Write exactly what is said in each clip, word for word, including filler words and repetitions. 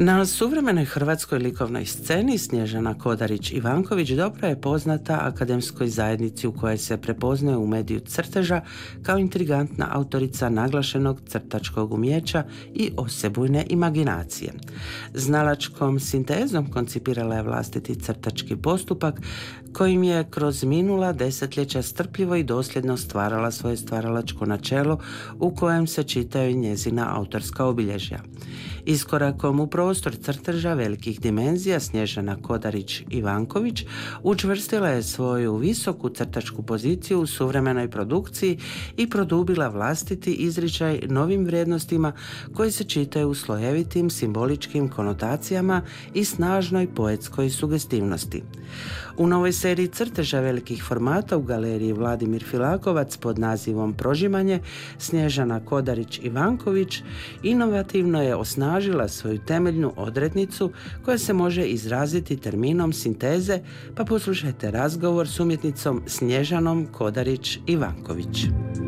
Na suvremenoj hrvatskoj likovnoj sceni Snježana Kodarić-Ivanković dobro je poznata akademskoj zajednici u kojoj se prepoznaje u mediju crteža kao intrigantna autorica naglašenog crtačkog umijeća i osebujne imaginacije. Znalačkom sintezom koncipirala je vlastiti crtački postupak kojim je kroz minula desetljeća strpljivo i dosljedno stvarala svoje stvaralačko načelo u kojem se čitaju njezina autorska obilježja. Iskorakom u prostor crteža velikih dimenzija Snježana Kodarić-Ivanković učvrstila je svoju visoku crtačku poziciju u suvremenoj produkciji i produbila vlastiti izričaj novim vrijednostima koji se čitaju u slojevitim simboličkim konotacijama i snažnoj poetskoj sugestivnosti. U novoj seriji crteža velikih formata u galeriji Vladimir Filakovac pod nazivom Prožimanje Snježana Kodarić-Ivanković inovativno je osnažila svoju temeljnu odrednicu koja se može izraziti terminom sinteze, pa poslušajte razgovor s umjetnicom Snježanom Kodarić-Ivanković.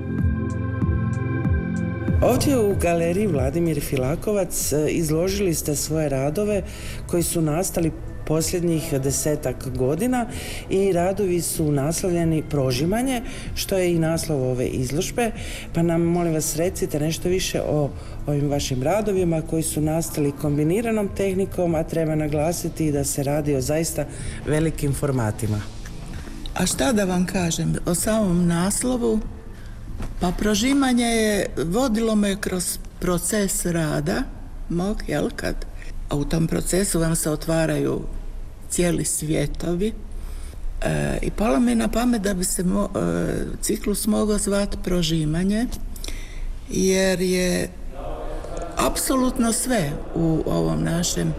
Ovdje u galeriji Vladimir Filakovac izložili ste svoje radove koji su nastali posljednjih desetak godina i radovi su naslovljeni Prožimanje, što je i naslov ove izložbe, pa nam molim vas recite nešto više o ovim vašim radovima koji su nastali kombiniranom tehnikom, a treba naglasiti da se radi o zaista velikim formatima. A šta da vam kažem o samom naslovu? Pa prožimanje je vodilo me kroz proces rada mog, jel, kad a u tom procesu vam se otvaraju cijeli svijetovi e, i palo mi na pamet da bi se mo, e, ciklus mogao zvati Prožimanje, jer je apsolutno sve u ovom našem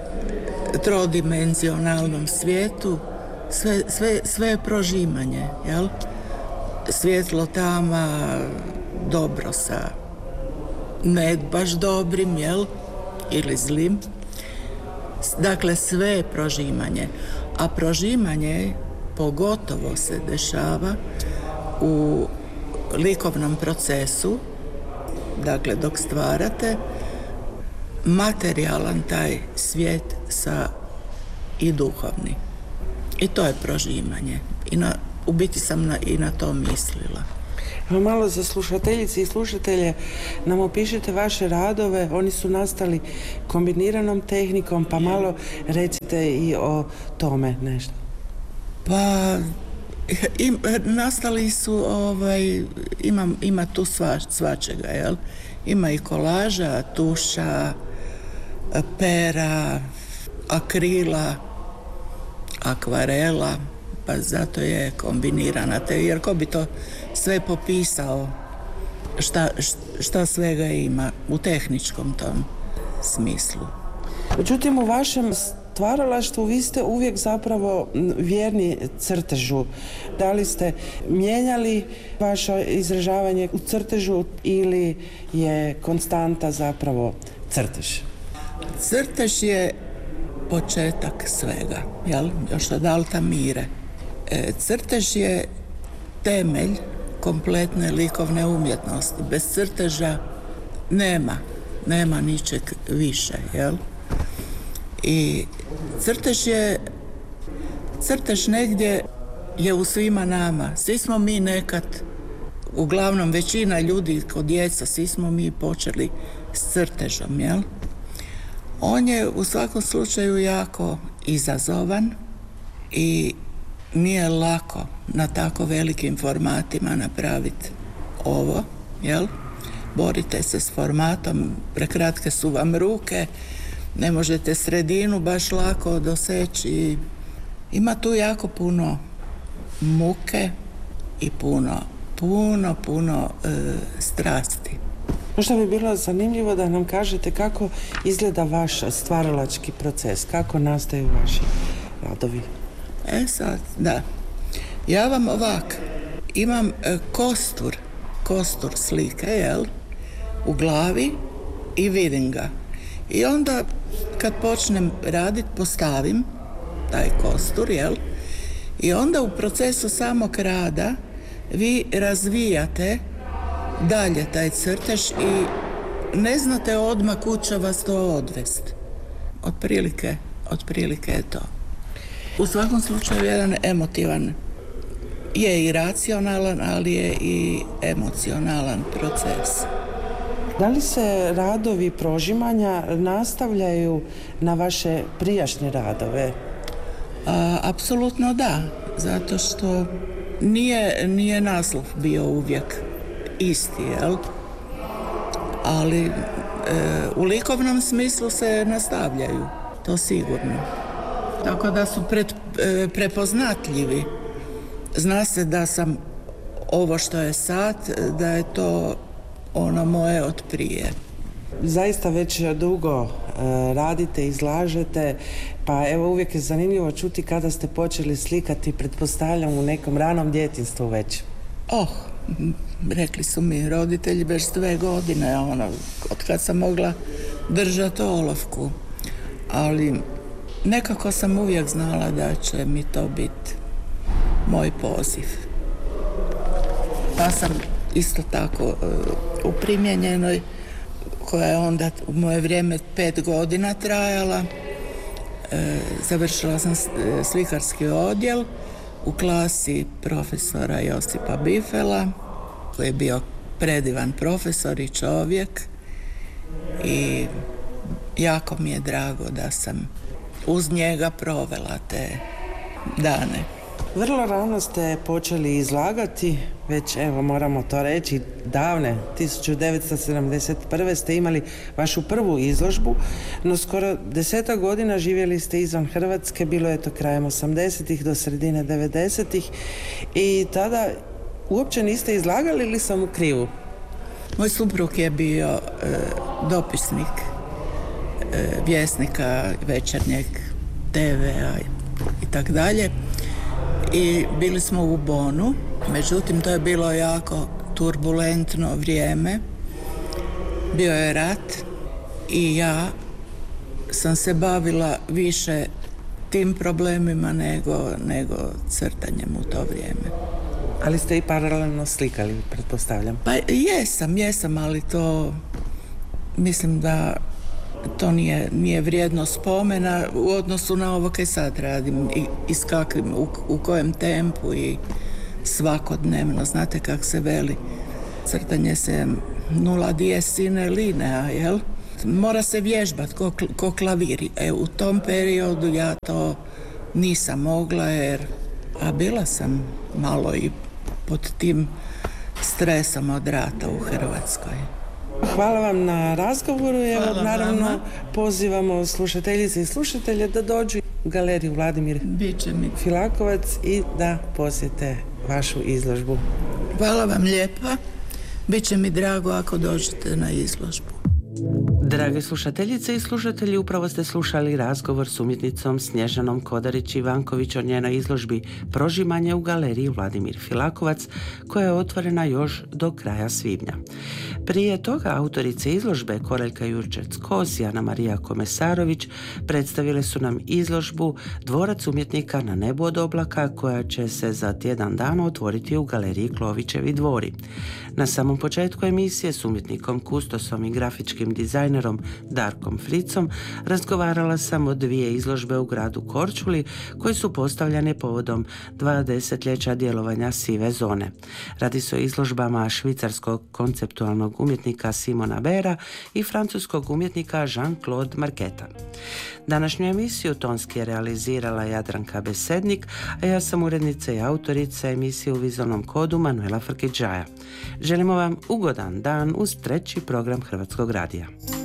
trodimenzionalnom svijetu, sve, sve, sve je prožimanje, jel? Svjetlo, tama, dobro sa ne baš dobrim, jel? Ili zlim. Dakle, sve je prožimanje. A prožimanje pogotovo se dešava u likovnom procesu, dakle, dok stvarate materijalan taj svijet sa i duhovni. I to je prožimanje. I na, u biti sam na, i na to mislila. Malo za slušateljice i slušatelje nam opišite vaše radove, oni su nastali kombiniranom tehnikom, pa malo recite i o tome nešto. Pa im, nastali su, ovaj, ima, ima tu sva, svačega, jel? Ima i kolaža, tuša, pera, akrila, akvarela, pa zato je kombinirana, te, jer ko bi to sve popisao, šta, šta svega ima u tehničkom tom smislu. Međutim, u vašem stvaralaštvu vi ste uvijek zapravo vjerni crtežu. Da li ste mijenjali vaše izražavanje u crtežu ili je konstanta zapravo crtež? Crtež je početak svega, jel? Još od Altamire. E, crtež je temelj kompletne likovne umjetnosti. Bez crteža nema, nema ničeg više, jel? I crtež je, crtež negdje je u svima nama. Svi smo mi nekad, uglavnom većina ljudi kod djeca, svi smo mi počeli s crtežom, jel? On je u svakom slučaju jako izazovan i nije lako na tako velikim formatima napraviti ovo, jel? Borite se s formatom, prekratke su vam ruke, ne možete sredinu baš lako doseći. Ima tu jako puno muke i puno, puno, puno e, strasti. Možda bi bilo zanimljivo da nam kažete kako izgleda vaš stvaralački proces, kako nastaju vaši radovi. E sad, da. Ja vam ovak, imam e, kostur, kostur slike, jel, u glavi i vidim ga. I onda kad počnem raditi, postavim taj kostur, jel, i onda u procesu samog rada vi razvijate dalje taj crtež i ne znate odmah kud će vas to odvesti. otprilike, otprilike je to. U svakom slučaju jedan emotivan, je i racionalan, ali je i emocionalan proces. Da li se radovi prožimanja nastavljaju na vaše prijašnje radove? A, apsolutno da, zato što nije, nije naslov bio uvijek isti, jel? Ali e, u likovnom smislu se nastavljaju, to sigurno. Tako da su pred, e, prepoznatljivi. Zna se da sam ovo što je sad, da je to ono moje od prije. Zaista već dugo e, radite, izlažete, pa evo uvijek je zanimljivo čuti kada ste počeli slikati, pretpostavljam u nekom ranom djetinjstvu već. Oh, rekli su mi roditelji već dve godine, ono, od kad sam mogla držati olovku. Ali nekako sam uvijek znala da će mi to biti moj poziv. Pa sam isto tako u primijenjenoj, koja je onda u moje vrijeme pet godina trajala, završila sam slikarski odjel u klasi profesora Josipa Bifela, koji je bio predivan profesor i čovjek, i jako mi je drago da sam uz njega provela te dane. Vrlo rano ste počeli izlagati, već evo moramo to reći, davne tisuću devetsto sedamdeset prve ste imali vašu prvu izložbu, no skoro desetak godina živjeli ste izvan Hrvatske, bilo je to krajem osamdesetih do sredine devedesetih i tada uopće niste izlagali ili sam u krivu? Moj suprug je bio e, dopisnik e, Vjesnika, Večernjeg, te vea i tak dalje. I bili smo u Bonu, međutim to je bilo jako turbulentno vrijeme. Bio je rat i ja sam se bavila više tim problemima nego, nego crtanjem u to vrijeme. Ali ste i paralelno slikali, pretpostavljam. Pa jesam, jesam, ali to mislim da to nije, nije vrijedno spomena u odnosu na ovo kaj sad radim i, i s kakvim, u, u kojem tempu i svakodnevno. Znate kak se veli, crtanje se nulla dies sine linea, jel? Mora se vježbat ko, ko klaviri. E, u tom periodu ja to nisam mogla, jer a bila sam malo i pod tim stresom od rata u Hrvatskoj. Hvala vam na razgovoru. Evo, Hvala naravno, vama. Pozivamo slušateljice i slušatelje da dođu u galeriju Vladimir Filakovac i da posjete vašu izložbu. Hvala vam lijepa. Biće mi drago ako dođete na izložbu. Drage slušateljice i slušatelji, upravo ste slušali razgovor s umjetnicom Snježanom Kodarić-Ivanković o njenoj izložbi Prožimanje u galeriji Vladimir Filakovac, koja je otvorena još do kraja svibnja. Prije toga autorice izložbe Koreljka Jurčec-Kos i Ana Marija Komesarović predstavile su nam izložbu Dvorac umjetnika na nebu od oblaka, koja će se za tjedan dana otvoriti u galeriji Klovićevi dvori. Na samom početku emisije s umjetnikom, kustosom i grafičkim dizajnerom Darkom Fricom razgovarala sam o dvije izložbe u gradu Korčuli koje su postavljane povodom dva desetljeća djelovanja Sive zone. Radi se o izložbama švicarskog konceptualnog umjetnika Simona Bera i francuskog umjetnika Jean-Claude Marqueta. Današnju emisiju tonski je realizirala Jadranka Besednik, a ja sam urednica i autorica emisije u vizualnom kodu Manuela Frkidžaja. Želimo vam ugodan dan uz treći program Hrvatskog radija.